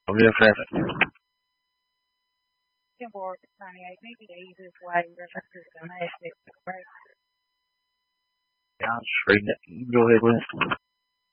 I'm real fast. Maybe the easiest way is just to match it, right? Yeah, I'm straight. You go ahead with it.